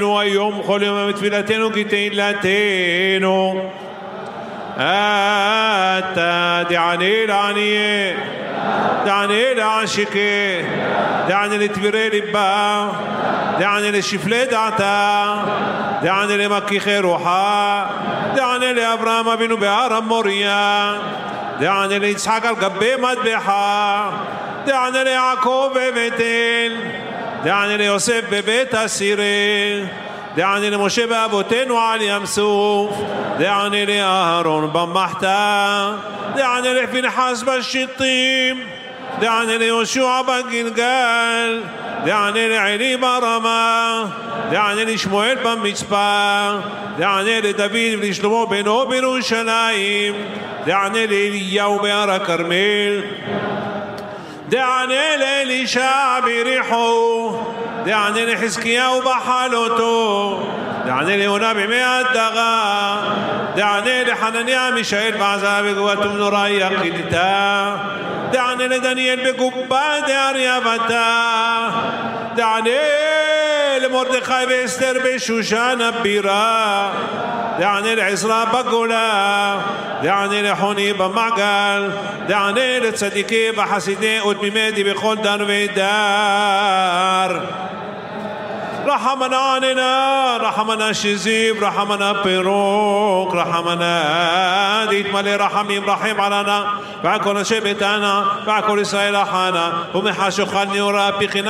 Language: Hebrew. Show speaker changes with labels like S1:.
S1: היום כל יום בתפילתנו כי תהילתנו אתה דעני לעניי דעני לעשיקי דעני לתבירי ליבה דעני לשפלי דעתה דעני למכיחי רוחה דעני לאברהם אבינו בהר המוריה דעני ליצחק על גבי מטבחה דעני ליעקב בבית-אל דעני ליוסף בבית הסירי דעני למשה באבותינו על ים סוף דעני לאהרון במחתה דעני לפנחס בשיטים דעני ליהושע בגלגל דעני לעלי ברמה דעני לשמואל במצפה דעני לדוד ולשלמה בנו בירושלים דעני לאליהו בהר הכרמל דעני לאלישע ביריחו דעני לחזקיהו בחלותו דעני ליונה בימי הדרה דעני לחנניה מישאל בעזה בגבעת מנורה יחידתה דעני לדניאל בקופה דארייבתה דעני למרדכי ואסתר בשושן הבירה דעני לעזרא בגולה דעני לחוני במעגל דעני לצדיקי וחסידי ותמימי בכל דר ודר رحمنا عننا رحمنا شزيب رحمنا بيروك رحمنا ديت مالي رحميم رحيم علينا فعكل شبتنا فعكل إسرائيل حانا ومحاشو خلني ورابي